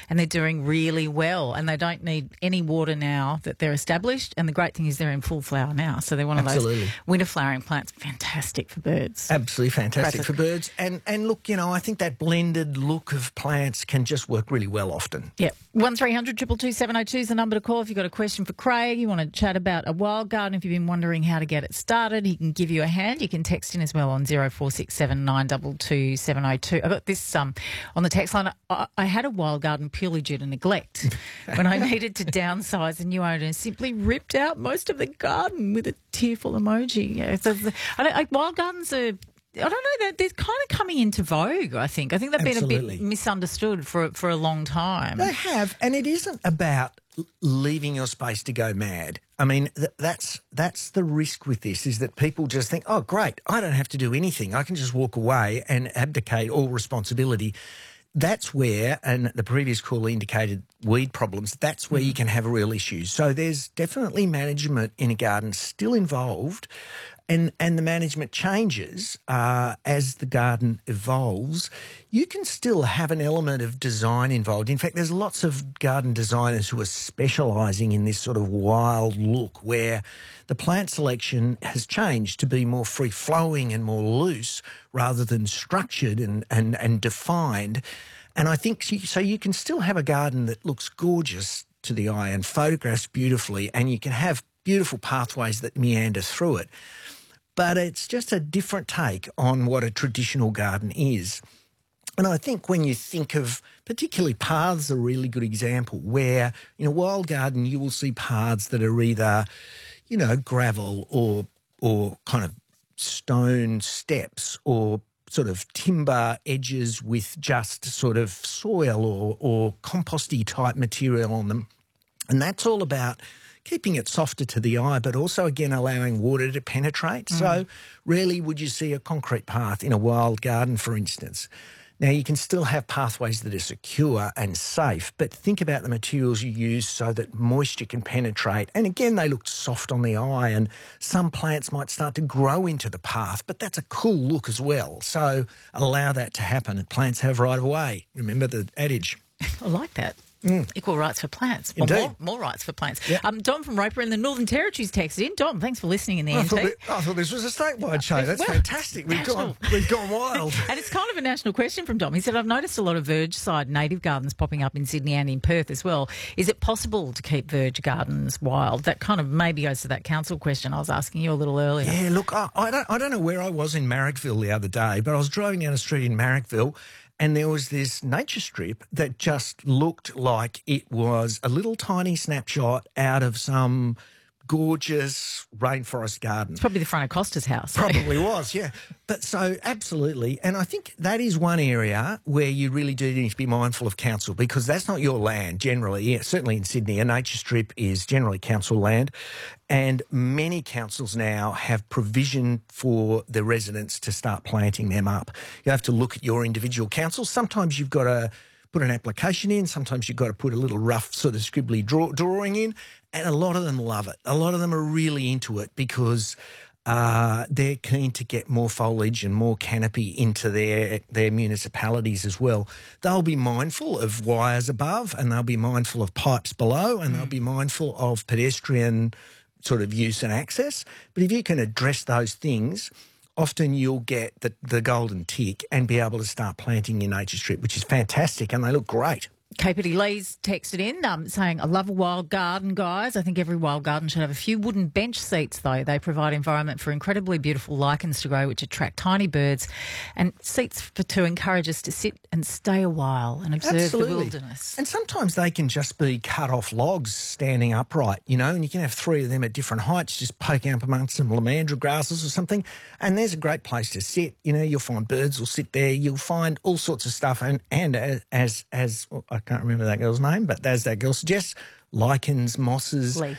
and they're doing really well, and they don't need any water now that they're established. And the great thing is they're in full flower now, so they're one of those winter flowering plants. Fantastic for birds. Absolutely fantastic for birds. And look, I think that blended look of plants can just work really well often. Yeah. 1300 222 702 is the number to call if you've got a question for Craig, you want to chat about a wild garden, if you've been wondering how to get it started, he can give you a hand. You can text in as well on 0467 922 702. I got this on the text line. I had a wild garden purely due to neglect. When I needed to downsize, the new owner simply ripped out most of the garden with a tearful emoji. Yeah, so wild gardens are... I don't know, they're kind of coming into vogue, I think. I think they've been a bit misunderstood for a long time. They have, and it isn't about leaving your space to go mad. I mean, that's the risk with this, is that people just think, oh, great, I don't have to do anything. I can just walk away and abdicate all responsibility. That's where, and the previous caller indicated weed problems, that's where you can have real issues. So there's definitely management in a garden still involved, and the management changes as the garden evolves. You can still have an element of design involved. In fact, there's lots of garden designers who are specialising in this sort of wild look where the plant selection has changed to be more free-flowing and more loose rather than structured and defined. And I think so you can still have a garden that looks gorgeous to the eye and photographs beautifully, and you can have beautiful pathways that meander through it. But it's just a different take on what a traditional garden is. And I think when you think of, particularly paths are a really good example, where in a wild garden you will see paths that are either, gravel or kind of stone steps or sort of timber edges with just sort of soil or composty type material on them. And that's all about keeping it softer to the eye, but also, again, allowing water to penetrate. So rarely would you see a concrete path in a wild garden, for instance. Now, you can still have pathways that are secure and safe, but think about the materials you use so that moisture can penetrate. And again, they look soft on the eye, and some plants might start to grow into the path, but that's a cool look as well. So allow that to happen. And plants have right of way. Remember the adage. I like that. Equal rights for plants. Indeed. More rights for plants. Yep. Dom from Roper in the Northern Territories texted in. Dom, thanks for listening in the NT. I thought this was a statewide show. That's fantastic. We've gone wild. And it's kind of a national question from Dom. He said, I've noticed a lot of verge side native gardens popping up in Sydney and in Perth as well. Is it possible to keep verge gardens wild? That kind of maybe goes to that council question I was asking you a little earlier. Yeah, look, I don't know where I was in Marrickville the other day, but I was driving down the street in Marrickville, and there was this nature strip that just looked like it was a little tiny snapshot out of some gorgeous rainforest garden. It's probably the front of Costa's house. Probably was, yeah. But so absolutely. And I think that is one area where you really do need to be mindful of council, because that's not your land generally. Yeah, certainly in Sydney, a nature strip is generally council land. And many councils now have provision for the residents to start planting them up. You have to look at your individual councils. Sometimes you've got to put an application in. Sometimes you've got to put a little rough sort of scribbly drawing in. And a lot of them love it. A lot of them are really into it because they're keen to get more foliage and more canopy into their municipalities as well. They'll be mindful of wires above, and they'll be mindful of pipes below, and they'll be mindful of pedestrian sort of use and access. But if you can address those things, often you'll get the golden tick and be able to start planting your nature strip, which is fantastic, and they look great. Capity Lee's texted in saying, I love a wild garden, guys. I think every wild garden should have a few wooden bench seats, though. They provide environment for incredibly beautiful lichens to grow, which attract tiny birds, and seats to encourage us to sit and stay a while and observe the wilderness. And sometimes they can just be cut-off logs standing upright, and you can have three of them at different heights just poking up amongst some lomandra grasses or something, and there's a great place to sit. You'll find birds will sit there. You'll find all sorts of stuff, and as I can't remember that girl's name, but as that girl suggests, lichens, mosses, Lee.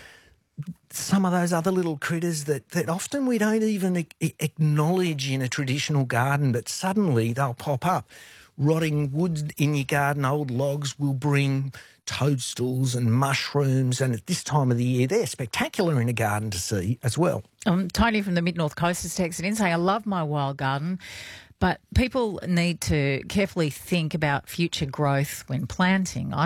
Some of those other little critters that often we don't even acknowledge in a traditional garden, but suddenly they'll pop up. Rotting wood in your garden, old logs will bring toadstools and mushrooms, and at this time of the year, they're spectacular in a garden to see as well. Tony from the Mid-North Coast has texted in saying, I love my wild garden, but people need to carefully think about future growth when planting. I